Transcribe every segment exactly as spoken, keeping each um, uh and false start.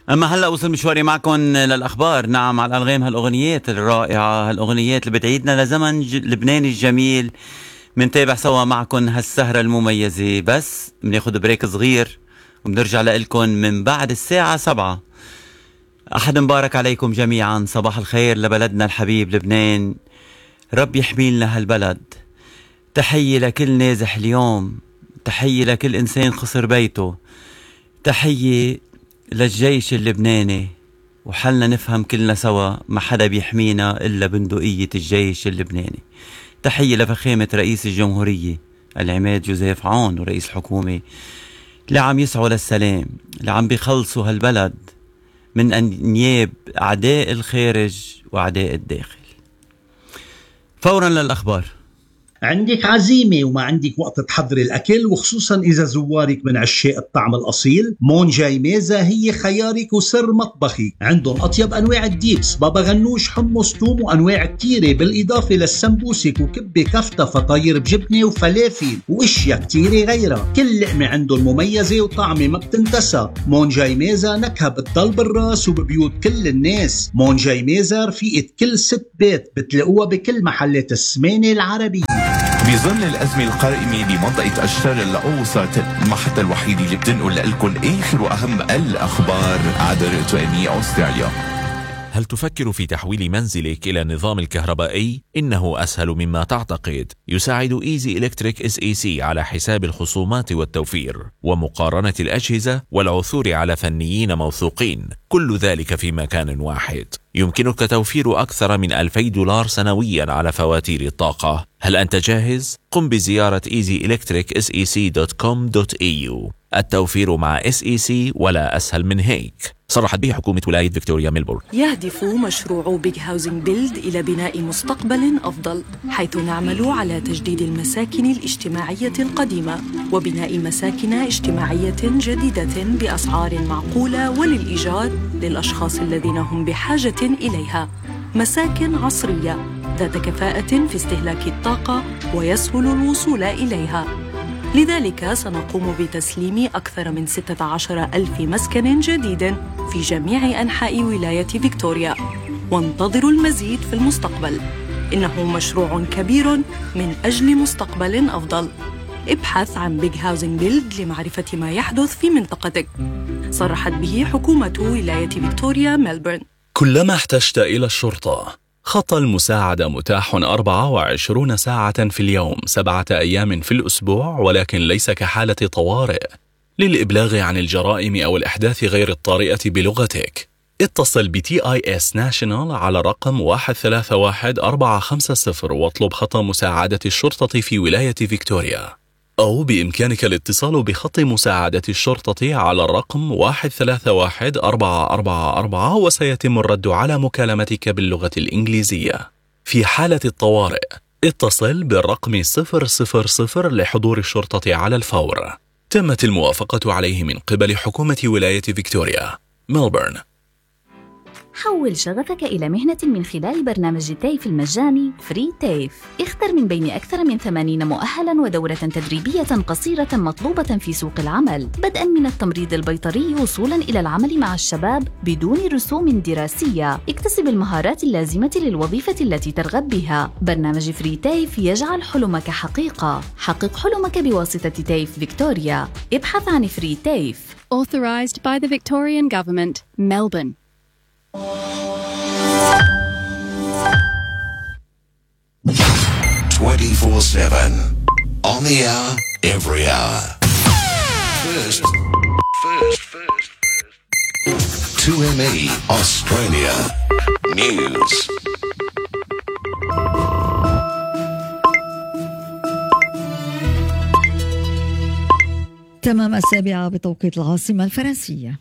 أما هلأ وصل مشواري معكم للأخبار. نعم، على الألغام هالأغنيات الرائعة، هالأغنيات اللي بتعيدنا لزمن ج... لبنان الجميل. منتابع سوا معكم هالسهرة المميزة، بس بناخد بريك صغير وبنرجع لإلكم من بعد الساعة سبعة. أحد مبارك عليكم جميعا، صباح الخير لبلدنا الحبيب لبنان، رب يحميلنا هالبلد. تحية لكل نازح اليوم، تحية لكل إنسان خسر بيته، تحية للجيش اللبناني. وحلنا نفهم كلنا سوا، ما حدا بيحمينا إلا بندقية الجيش اللبناني. تحية لفخامة رئيس الجمهورية العماد جوزيف عون ورئيس الحكومة اللي عم يسعوا للسلام، اللي عم بيخلصوا هالبلد من أنياب أعداء الخارج وأعداء الداخل. فورا للأخبار. عندك عزيمة وما عندك وقت تحضري الأكل، وخصوصا إذا زوارك من عشاق الطعم الأصيل، مونجاي ميزة هي خيارك وسر مطبخك. عندهم أطيب أنواع الديبس، بابا غنوش، حمص، توم، وأنواع كتيرة، بالإضافة للسمبوسك وكبة كفتة، فطاير بجبنة وفلافل وإشياء كتيرة غيرها. كل لقمة عندهم مميزة وطعمة ما بتنتسى. مونجاي ميزة نكهة بتضل بالراس وببيوت كل الناس. مونجاي ميزة رفيقة كل ست بيت، بتلاقوها بكل محلات السمانة العربية. بظل الأزمة القائمة بمنطقة أشتر الأوسط، المحطة الوحيدة اللي بتنقل لكم آخر وأهم الأخبار عبر تقنية أستراليا. هل تفكر في تحويل منزلك إلى النظام الكهربائي؟ إنه أسهل مما تعتقد. يساعد إيزي إلكتريك إس إي سي على حساب الخصومات والتوفير ومقارنة الأجهزة والعثور على فنيين موثوقين، كل ذلك في مكان واحد. يمكنك توفير أكثر من ألفي دولار سنويا على فواتير الطاقة. هل أنت جاهز؟ قم بزيارة إيزي إلكتريك إس إي سي دوت كوم دوت إي يو. التوفير مع إس إي سي ولا أسهل من هيك. صرحت به حكومة ولاية فيكتوريا ميلبورن. يهدف مشروع بيج هاوزنج بيلد إلى بناء مستقبل أفضل، حيث نعمل على تجديد المساكن الاجتماعية القديمة وبناء مساكن اجتماعية جديدة بأسعار معقولة وللإيجار للأشخاص الذين هم بحاجة إليها. مساكن عصرية ذات كفاءة في استهلاك الطاقة ويسهل الوصول إليها. لذلك سنقوم بتسليم أكثر من ستة عشر ألف مسكن جديد في جميع أنحاء ولاية فيكتوريا، وانتظروا المزيد في المستقبل. إنه مشروع كبير من أجل مستقبل أفضل. ابحث عن بيج هاوزنج بيلد لمعرفة ما يحدث في منطقتك. صرحت به حكومة ولاية فيكتوريا ميلبورن. كلما احتجت إلى الشرطة، خط المساعدة متاح أربعة وعشرين ساعة في اليوم، سبعة أيام في الأسبوع، ولكن ليس كحالة طوارئ. للإبلاغ عن الجرائم أو الأحداث غير الطارئة بلغتك، اتصل ب تي آي إس National على رقم واحد ثلاثة واحد أربعة خمسة صفر واطلب خط مساعدة الشرطة في ولاية فيكتوريا. أو بإمكانك الاتصال بخط مساعدة الشرطة على الرقم واحد ثلاثة واحد أربعة أربعة أربعة، وسيتم الرد على مكالمتك باللغة الإنجليزية. في حالة الطوارئ، اتصل بالرقم صفر صفر صفر لحضور الشرطة على الفور. تمت الموافقة عليه من قبل حكومة ولاية فيكتوريا ميلبورن. حول شغفك إلى مهنة من خلال برنامج تيف المجاني فري تيف. اختر من بين أكثر من ثمانين مؤهلاً ودورة تدريبية قصيرة مطلوبة في سوق العمل، بدءاً من التمريض البيطري وصولاً إلى العمل مع الشباب بدون رسوم دراسية. اكتسب المهارات اللازمة للوظيفة التي ترغب بها. برنامج فري تيف يجعل حلمك حقيقة. حقق حلمك بواسطة تيف فيكتوريا. ابحث عن فري تيف. Authorized by the Victorian Government, Melbourne. twenty-four seven on the hour, every hour. First, first, first, first. two M E Australia News. تمام السابعة بتوقيت العاصمة الفرنسية.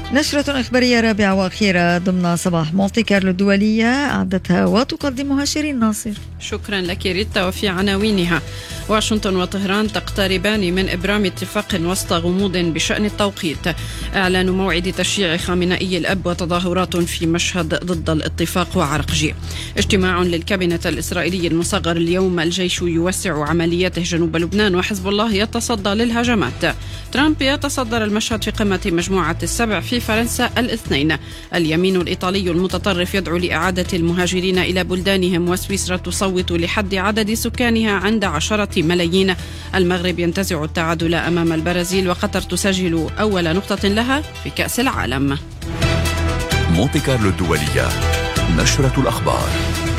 نشرة إخبارية رابعة وأخيرة ضمن صباح مونتي كارلو الدولية أعدتها وتقدمها شيرين ناصر. شكرا لك ريتا. وفي عناوينها: واشنطن وطهران تقتربان من إبرام اتفاق وسط غموض بشأن التوقيت. إعلان موعد تشييع خامنئي الأب وتظاهرات في مشهد ضد الاتفاق وعرقجي. اجتماع للكابينة الإسرائيلي المصغر اليوم. الجيش يوسع عملياته جنوب لبنان وحزب الله يتصدى للهجمات. ترامب يتصدر المشهد في قمة مجموعة السبع في فرنسا الاثنين. اليمين الإيطالي المتطرف يدعو لإعادة المهاجرين إلى بلدانهم. وسويسرا تصوت لحد عدد سكانها عند عشرة ملايين. المغرب ينتزع التعادل أمام البرازيل. وقطر تسجل أول نقطة لها في كأس العالم. مونتي كارلو الدولية، نشرة الأخبار.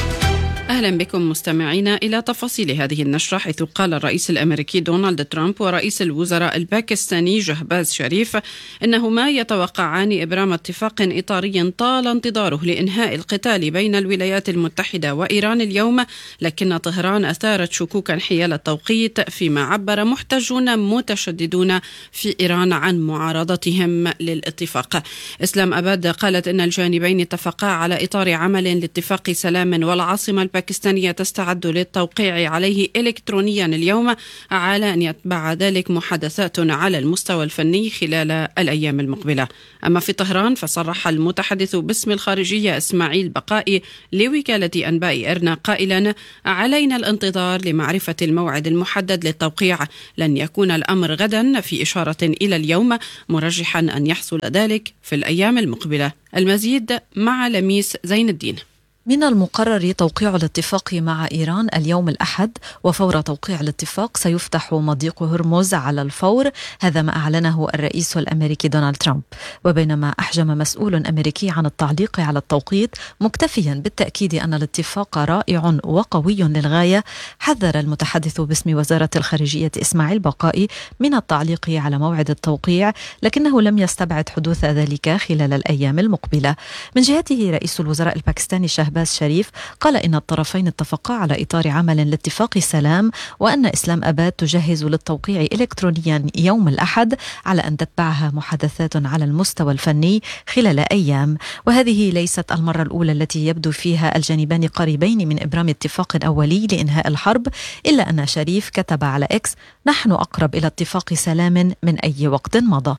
أهلا بكم مستمعينا إلى تفاصيل هذه النشرة، حيث قال الرئيس الأمريكي دونالد ترامب ورئيس الوزراء الباكستاني شهباز شريف إنهما يتوقعان إبرام اتفاق إطاري طال انتظاره لإنهاء القتال بين الولايات المتحدة وإيران اليوم، لكن طهران أثارت شكوكا حيال التوقيت، فيما عبر محتجون متشددون في إيران عن معارضتهم للاتفاق. إسلام أباد قالت إن الجانبين اتفقا على إطار عمل لاتفاق سلام، والعاصمة الباكستانية تستعد للتوقيع عليه إلكترونيا اليوم، على أن يتبع ذلك محادثات على المستوى الفني خلال الأيام المقبلة. أما في طهران فصرح المتحدث باسم الخارجية إسماعيل بقائي لوكالة أنباء إيرنا قائلا: علينا الانتظار لمعرفة الموعد المحدد للتوقيع، لن يكون الأمر غدا، في إشارة إلى اليوم، مرجحا أن يحصل ذلك في الأيام المقبلة. المزيد مع لميس زين الدين. من المقرر توقيع الاتفاق مع إيران اليوم الأحد، وفور توقيع الاتفاق سيفتح مضيق هرمز على الفور. هذا ما أعلنه الرئيس الأمريكي دونالد ترامب. وبينما أحجم مسؤول أمريكي عن التعليق على التوقيت، مكتفيا بالتأكيد أن الاتفاق رائع وقوي للغاية، حذر المتحدث باسم وزارة الخارجية إسماعيل بقائي من التعليق على موعد التوقيع، لكنه لم يستبعد حدوث ذلك خلال الأيام المقبلة. من جهته رئيس الوزراء الباكستاني شهباز شريف قال إن الطرفين اتفقا على إطار عمل لاتفاق سلام، وأن إسلام أباد تجهز للتوقيع إلكترونيا يوم الأحد، على أن تتبعها محادثات على المستوى الفني خلال أيام. وهذه ليست المرة الأولى التي يبدو فيها الجانبان قريبين من إبرام اتفاق أولي لإنهاء الحرب، إلا أن شريف كتب على إكس: نحن أقرب إلى اتفاق سلام من أي وقت مضى.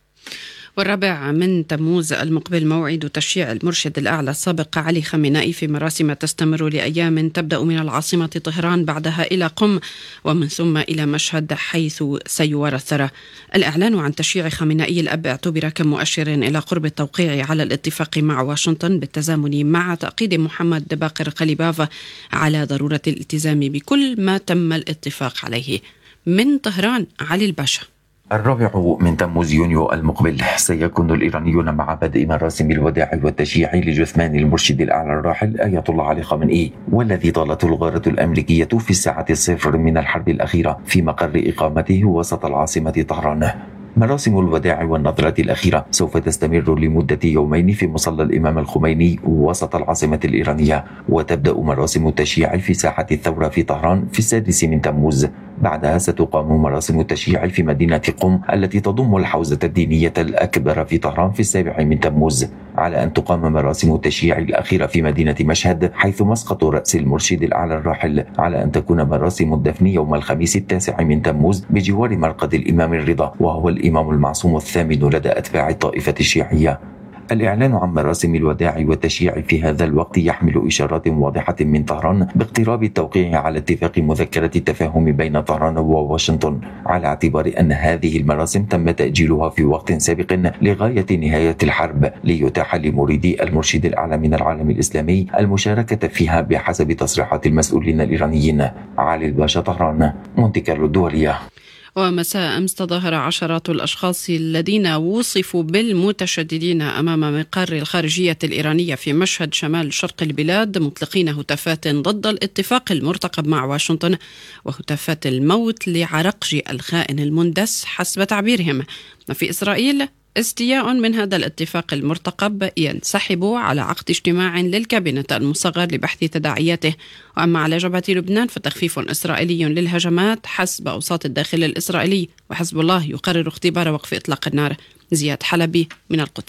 والرابع من تموز المقبل موعد تشييع المرشد الأعلى السابق علي خامنئي في مراسم تستمر لأيام، تبدأ من العاصمة طهران، بعدها إلى قم، ومن ثم إلى مشهد حيث سيوارى الثرى. الإعلان عن تشييع خامنئي الأب اعتبر كمؤشر إلى قرب التوقيع على الاتفاق مع واشنطن، بالتزامن مع تأكيد محمد باقر قليباف على ضرورة الالتزام بكل ما تم الاتفاق عليه. من طهران علي الباشا. الرابع من تموز يونيو المقبل سيكون الإيرانيون مع بدء مراسم الوداع والتشييع لجثمان المرشد الأعلى الراحل آية الله علي خامنئي، والذي طالته الغارة الأمريكية في الساعة الصفر من الحرب الأخيرة في مقر إقامته وسط العاصمة طهران. مراسم الوداع والنظرة الأخيرة سوف تستمر لمدة يومين في مصلى الإمام الخميني وسط العاصمة الإيرانية، وتبدأ مراسم التشييع في ساحة الثورة في طهران في السادس من تموز. بعدها ستقام مراسم التشييع في مدينة قم التي تضم الحوزة الدينية الأكبر في طهران في السابع من تموز، على أن تقام مراسم التشييع الأخيرة في مدينة مشهد حيث مسقط رأس المرشد الأعلى الراحل، على أن تكون مراسم الدفن يوم الخميس التاسع من تموز بجوار مرقد الإمام الرضا، وهو الإمام المعصوم الثامن لدى أتباع الطائفة الشيعية. الإعلان عن مراسم الوداع والتشييع في هذا الوقت يحمل إشارات واضحة من طهران باقتراب التوقيع على اتفاق مذكرة التفاهم بين طهران وواشنطن، على اعتبار أن هذه المراسم تم تأجيلها في وقت سابق لغاية نهاية الحرب، ليتاح لمريدي المرشد الأعلى من العالم الإسلامي المشاركة فيها بحسب تصريحات المسؤولين الإيرانيين. علي الباشا، طهران، مونتي كارلو الدولية. ومساء أمس تظاهر عشرات الأشخاص الذين وصفوا بالمتشددين أمام مقر الخارجية الإيرانية في مشهد شمال شرق البلاد، مطلقين هتافات ضد الاتفاق المرتقب مع واشنطن، وهتافات الموت لعرقجي الخائن المندس حسب تعبيرهم. في إسرائيل استياء من هذا الاتفاق المرتقب ينسحب على عقد اجتماع للكابينة المصغر لبحث تداعياته. وأما على جبهة لبنان فتخفيف إسرائيلي للهجمات حسب أوساط الداخل الإسرائيلي، وحزب الله يقرر اختبار وقف إطلاق النار. زياد حلبي من القدس.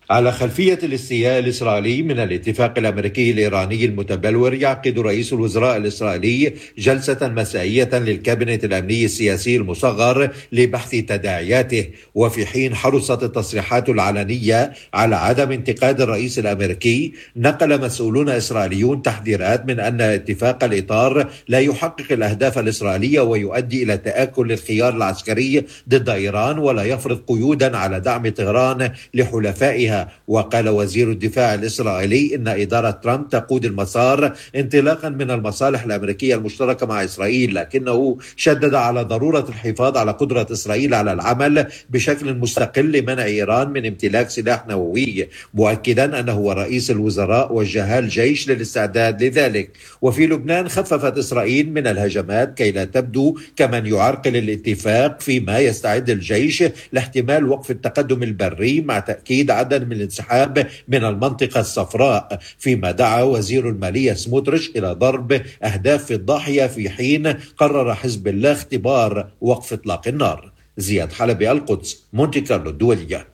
على خلفية الاستياء الإسرائيلي من الاتفاق الأمريكي الإيراني المتبلور، يعقد رئيس الوزراء الإسرائيلي جلسة مسائية للكابينت الأمني السياسي المصغر لبحث تداعياته. وفي حين حرصت التصريحات العلنية على عدم انتقاد الرئيس الأمريكي، نقل مسؤولون إسرائيليون تحذيرات من أن اتفاق الإطار لا يحقق الأهداف الإسرائيلية ويؤدي إلى تآكل الخيار العسكري ضد إيران، ولا يفرض قيودا على دعم طهران لحلفائها. وقال وزير الدفاع الإسرائيلي إن إدارة ترامب تقود المسار انطلاقا من المصالح الأمريكية المشتركة مع إسرائيل، لكنه شدد على ضرورة الحفاظ على قدرة إسرائيل على العمل بشكل مستقل لمنع إيران من امتلاك سلاح نووي، مؤكدا أنه رئيس الوزراء وجه الجيش للاستعداد لذلك. وفي لبنان خففت إسرائيل من الهجمات كي لا تبدو كمن يعرقل الاتفاق، فيما يستعد الجيش لاحتمال وقف التقدم البري مع تأكيد عدد من الانسحاب من المنطقة الصفراء، فيما دعا وزير المالية سموتريش إلى ضرب أهداف في الضاحية، في حين قرر حزب الله اختبار وقف إطلاق النار. زياد حلبي، القدس، مونتي كارلو الدولية.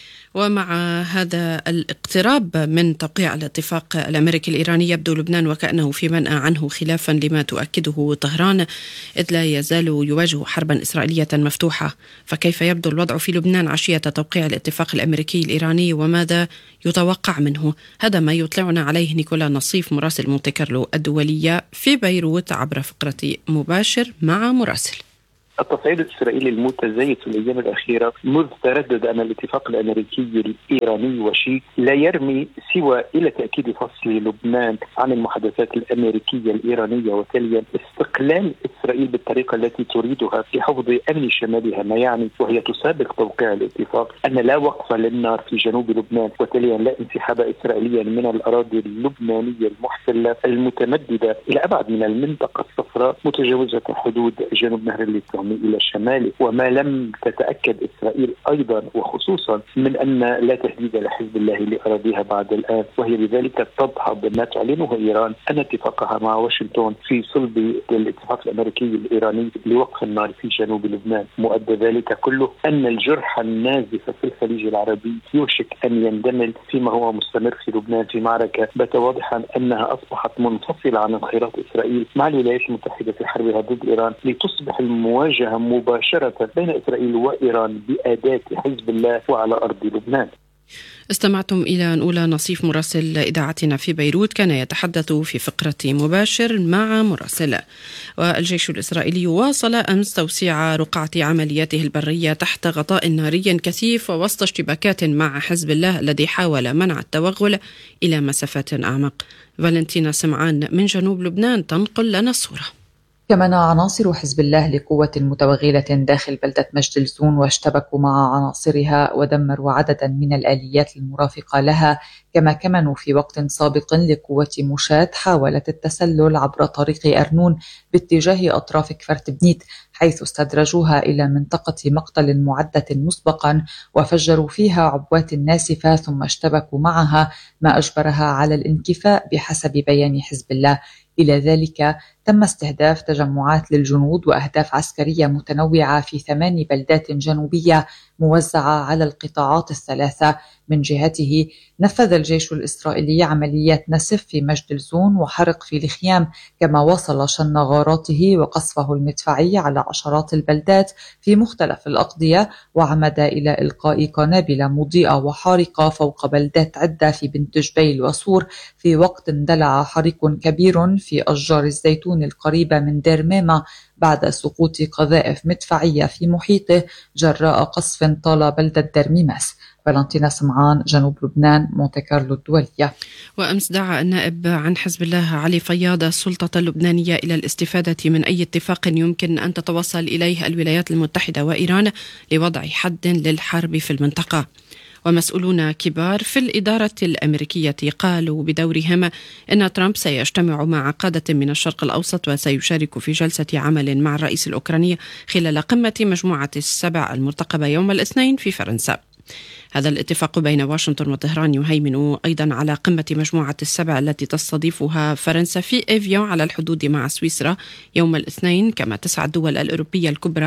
ومع هذا الاقتراب من توقيع الاتفاق الأمريكي الإيراني، يبدو لبنان وكأنه في منأى عنه، خلافا لما تؤكده طهران، إذ لا يزال يواجه حربا إسرائيلية مفتوحة. فكيف يبدو الوضع في لبنان عشية توقيع الاتفاق الأمريكي الإيراني، وماذا يتوقع منه؟ هذا ما يطلعنا عليه نيكولا نصيف، مراسل مونتي كارلو الدولية في بيروت، عبر فقرة مباشر مع مراسل. التصعيد الإسرائيلي المتزايد في الأيام الأخيرة مذ تردد أن الاتفاق الأمريكي الإيراني وشيك لا يرمي سوى إلى تأكيد فصل لبنان عن المحادثات الأمريكية الإيرانية، وتاليا استقلال إسرائيل بالطريقة التي تريدها في حفظ أمن شمالها، ما يعني وهي تسابق توقيع الاتفاق أن لا وقف للنار في جنوب لبنان، وتاليا لا انسحاب إسرائيليا من الأراضي اللبنانية المحتلة المتمددة إلى أبعد من المنطقة الصفراء متجاوزة حدود جنوب نهر الليثواني إلى الشمال. وما لم تتأكد إسرائيل أيضا وخصوصا من أن لا تهديد لحزب الله لأراضيها بعد الآن، وهي لذلك تضحض ما تعلنه إيران أن اتفاقها مع واشنطن في صلب الاتفاق الأمريكي الإيراني لوقف النار في جنوب لبنان. مؤدى ذلك كله أن الجرح النازف في الخليج العربي يوشك أن يندمل فيما هو مستمر في لبنان، في معركة بات واضحا أنها أصبحت منفصلة عن انخراط إسرائيل مع الولايات المتحدة في حربها ضد إيران، لتصبح المواجهة مباشرة بين إسرائيل وإيران بأداة حزب الله وعلى أرض لبنان. استمعتم إلى نقول نصيف، مراسل إذاعتنا في بيروت، كان يتحدث في فقرة مباشر مع مراسل. والجيش الإسرائيلي واصل أمس توسيع رقعة عملياته البرية تحت غطاء ناري كثيف ووسط اشتباكات مع حزب الله الذي حاول منع التوغل إلى مسافات أعمق. فالنتينا سمعان من جنوب لبنان تنقل لنا الصورة. كمن عناصر حزب الله لقوة متوغلة داخل بلدة مجدلزون واشتبكوا مع عناصرها ودمروا عددا من الآليات المرافقة لها، كما كمنوا في وقت سابق لقوة مشاة حاولت التسلل عبر طريق أرنون باتجاه أطراف كفر تبنيت، حيث استدرجوها إلى منطقة مقتل معدة مسبقا وفجروا فيها عبوات ناسفة ثم اشتبكوا معها، ما أجبرها على الانكفاء بحسب بيان حزب الله. إلى ذلك تم استهداف تجمعات للجنود وأهداف عسكرية متنوعة في ثمان بلدات جنوبية موزعة على القطاعات الثلاثة. من جهته نفذ الجيش الإسرائيلي عمليات نسف في مجدلزون وحرق في الخيام، كما واصل شن غاراته وقصفه المدفعي على عشرات البلدات في مختلف الأقضية، وعمد إلى إلقاء قنابل مضيئة وحارقة فوق بلدات عدة في بنت جبيل وصور، في وقت اندلع حريق كبير في أشجار الزيتون القريبة من دير ميمة بعد سقوط قذائف مدفعية في محيطه جراء قصف طال بلدة درميماس. فالنتينا سمعان، جنوب لبنان، مونتي كارلو الدولية. وأمس دعا النائب عن حزب الله علي فياض السلطة اللبنانية إلى الاستفادة من أي اتفاق يمكن أن تتوصل إليه الولايات المتحدة وإيران لوضع حد للحرب في المنطقة. ومسؤولون كبار في الإدارة الأمريكية قالوا بدورهم إن ترامب سيجتمع مع قادة من الشرق الأوسط وسيشارك في جلسة عمل مع الرئيس الأوكراني خلال قمة مجموعة السبع المرتقبة يوم الاثنين في فرنسا. هذا الاتفاق بين واشنطن وطهران يهيمن أيضا على قمة مجموعة السبع التي تستضيفها فرنسا في إيفيان على الحدود مع سويسرا يوم الاثنين، كما تسعى الدول الأوروبية الكبرى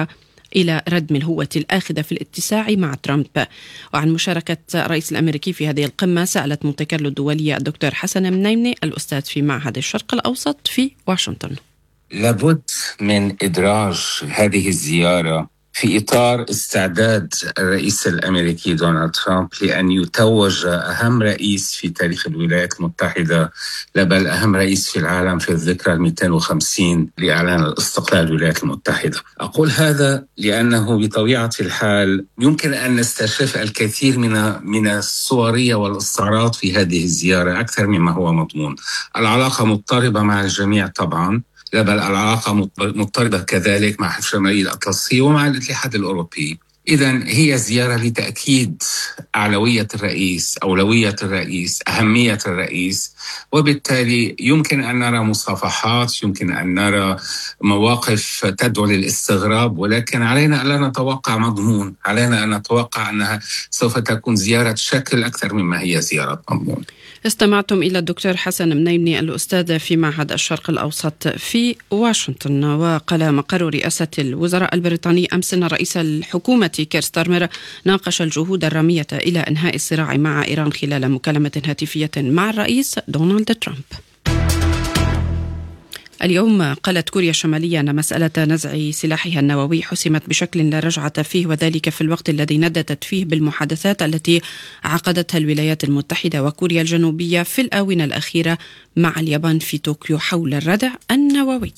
إلى ردم الهوة الآخذة في الاتساع مع ترامب. وعن مشاركة الرئيس الأمريكي في هذه القمة سألت مونتي كارلو الدولية الدكتور حسن منيمني الأستاذ في معهد الشرق الأوسط في واشنطن. لابد من إدراج هذه الزيارة في إطار استعداد الرئيس الأمريكي دونالد ترامب لأن يتوج أهم رئيس في تاريخ الولايات المتحدة، لا بل أهم رئيس في العالم في الذكرى المئتين وخمسين لإعلان الاستقلال الولايات المتحدة. أقول هذا لأنه بطبيعة الحال يمكن أن نستشف الكثير من من الصورية والاستعراض في هذه الزيارة أكثر مما هو مضمون. العلاقة مضطربة مع الجميع طبعاً، لا بل العلاقة مضطربة كذلك مع حلف الشمالي الأطلسي ومع الاتحاد الأوروبي. إذن هي زيارة لتأكيد أعلوية الرئيس، أولوية الرئيس، أهمية الرئيس، وبالتالي يمكن أن نرى مصافحات، يمكن أن نرى مواقف تدعو للاستغراب، ولكن علينا أن لا نتوقع مضمون، علينا أن نتوقع أنها سوف تكون زيارة شكل أكثر مما هي زيارة مضمون. استمعتم إلى الدكتور حسن منيمني الأستاذ في معهد الشرق الأوسط في واشنطن. وقال مقر رئاسة الوزراء البريطاني أمس أن رئيس الحكومة كير ستارمر ناقش الجهود الرامية إلى إنهاء الصراع مع إيران خلال مكالمة هاتفية مع الرئيس دونالد ترامب. اليوم قالت كوريا الشمالية أن مسألة نزع سلاحها النووي حسمت بشكل لا رجعة فيه، وذلك في الوقت الذي نددت فيه بالمحادثات التي عقدتها الولايات المتحدة وكوريا الجنوبية في الآونة الأخيرة مع اليابان في طوكيو حول الردع النووي.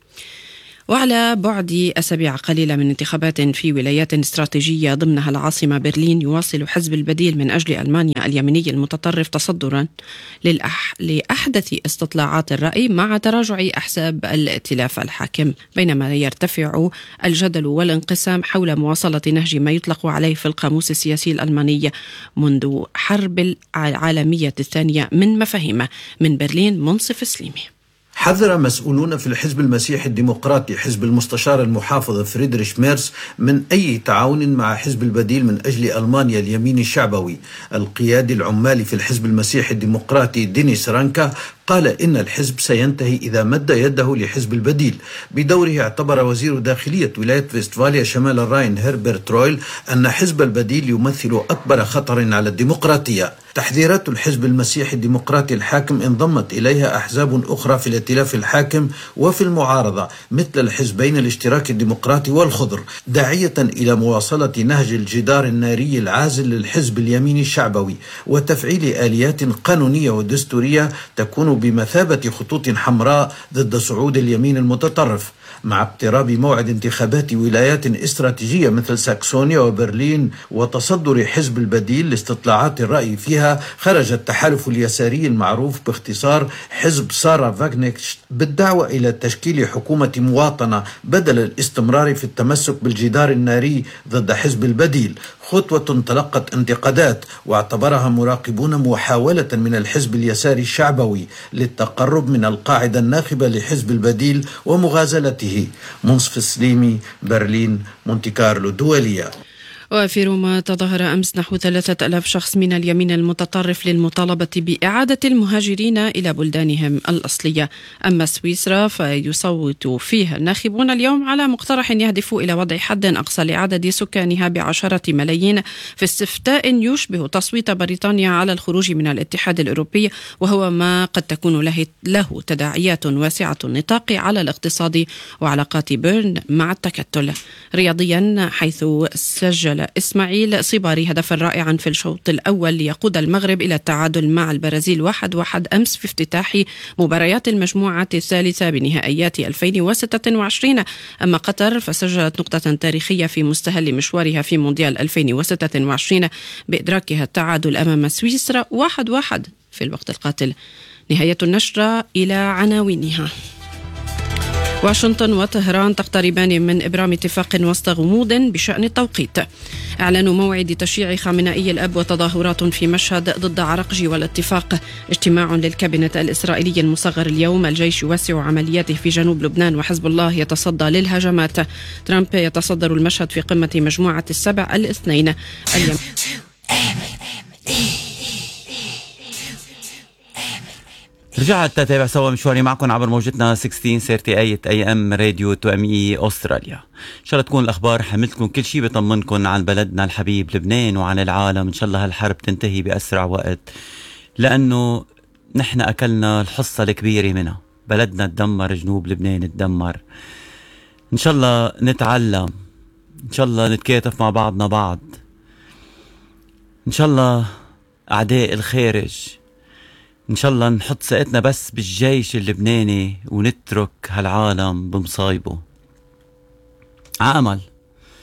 وعلى بعد أسابيع قليلة من انتخابات في ولايات استراتيجية ضمنها العاصمة برلين، يواصل حزب البديل من أجل ألمانيا اليميني المتطرف تصدرا للأح... لأحدث استطلاعات الرأي مع تراجع أحزاب الائتلاف الحاكم، بينما يرتفع الجدل والانقسام حول مواصلة نهج ما يطلق عليه في القاموس السياسي الألماني منذ حرب العالمية الثانية من مفاهيم. من برلين منصف سليمي. حذر مسؤولون في الحزب المسيحي الديمقراطي حزب المستشار المحافظ فريدريش ميرس من أي تعاون مع حزب البديل من أجل ألمانيا اليميني الشعبوي. القيادي العمالي في الحزب المسيحي الديمقراطي دينيس رانكا قال إن الحزب سينتهي إذا مد يده لحزب البديل. بدوره اعتبر وزير داخلية ولاية فيستفاليا شمال الراين هيربرت رويل أن حزب البديل يمثل أكبر خطر على الديمقراطية. تحذيرات الحزب المسيحي الديمقراطي الحاكم انضمت إليها أحزاب أخرى في الائتلاف الحاكم وفي المعارضة مثل الحزبين الاشتراكي الديمقراطي والخضر، داعية إلى مواصلة نهج الجدار الناري العازل للحزب اليميني الشعبوي وتفعيل آليات قانونية ودستورية تكون بمثابة خطوط حمراء ضد صعود اليمين المتطرف. مع اقتراب موعد انتخابات ولايات استراتيجية مثل ساكسونيا وبرلين وتصدر حزب البديل لاستطلاعات الرأي فيها، خرج التحالف اليساري المعروف باختصار حزب سارا فاغنيكش بالدعوة إلى تشكيل حكومة مواطنة بدل الاستمرار في التمسك بالجدار الناري ضد حزب البديل، خطوة تلقت انتقادات واعتبرها مراقبون محاولة من الحزب اليساري الشعبوي للتقرب من القاعدة الناخبة لحزب البديل ومغازلته. منصف سليمي، برلين، مونتي كارلو دولية. وفي روما تظاهر أمس نحو ثلاثة ألاف شخص من اليمين المتطرف للمطالبة بإعادة المهاجرين إلى بلدانهم الأصلية. أما سويسرا فيصوت فيها الناخبون اليوم على مقترح يهدف إلى وضع حد أقصى لعدد سكانها بعشرة ملايين في استفتاء يشبه تصويت بريطانيا على الخروج من الاتحاد الأوروبي، وهو ما قد تكون له, له تداعيات واسعة النطاق على الاقتصاد وعلاقات بيرن مع التكتل. رياضيا، حيث سجل إسماعيل صباري هدفا رائعا في الشوط الأول ليقود المغرب إلى التعادل مع البرازيل واحد واحد أمس في افتتاح مباريات المجموعة الثالثة بنهائيات ألفين وستة وعشرين. أما قطر فسجلت نقطة تاريخية في مستهل مشوارها في مونديال ألفين وستة وعشرين بإدراكها التعادل أمام سويسرا واحد واحد في الوقت القاتل. نهاية النشرة، إلى عناوينها. واشنطن وطهران تقتربان من إبرام اتفاق وسط غموض بشأن التوقيت. إعلان موعد تشييع خامنئي الأب وتظاهرات في مشهد ضد عرقجي والاتفاق. اجتماع للكابينت الإسرائيلي المصغر اليوم. الجيش يوسع عملياته في جنوب لبنان وحزب الله يتصدى للهجمات. ترامب يتصدر المشهد في قمة مجموعة السبع الاثنين. اليوم رجعت تتابع سوا مشواري معكم عبر موجتنا ستة عشر ثلاثة وثلاثين اي ام راديو تو ام اي استراليا. ان شاء الله تكون الاخبار حملتكم كل شيء بيطمنكم عن بلدنا الحبيب لبنان وعن العالم. ان شاء الله هالحرب تنتهي باسرع وقت، لانه نحن اكلنا الحصه الكبيره منها. بلدنا تدمر، جنوب لبنان تدمر. ان شاء الله نتعلم، ان شاء الله نتكاتف مع بعضنا بعض، ان شاء الله اعداء الخارج ان شاء الله نحط ثقتنا بس بالجيش اللبناني ونترك هالعالم بمصايبه. عامل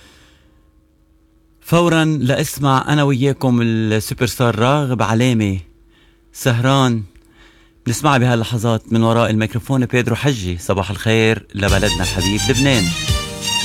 فورا لاسمع انا وياكم السوبر ستار راغب علامة سهران، بنسمعها بهاللحظات من وراء الميكروفون بيدرو حجي. صباح الخير لبلدنا الحبيب لبنان.